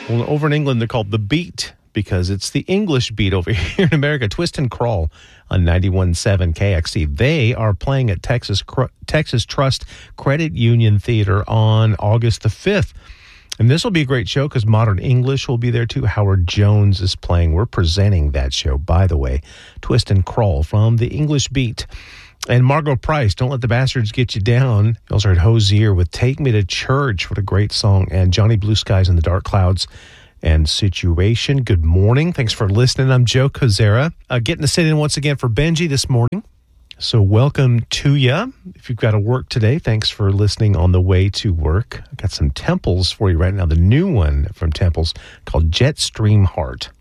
Well, over in England, they're called The Beat because it's the English beat over here in America. Twist and Crawl on 91.7 KXC. They are playing at Texas Trust Credit Union Theater on August the 5th. And this will be a great show because Modern English will be there too. Howard Jones is playing. We're presenting that show, by the way. Twist and Crawl from the English Beat. And Margot Price, Don't Let the Bastards Get You Down. You also heard Hosier with Take Me to Church. What a great song. And Johnny Blue Skies and the Dark Clouds and Situation. Good morning. Thanks for listening. I'm Joe Kozera. Getting to sit in once again for Benji this morning. So welcome to you. If you've got to work today, thanks for listening on the way to work. I've got some Temples for you right now. The new one from Temples called Jetstream Heart.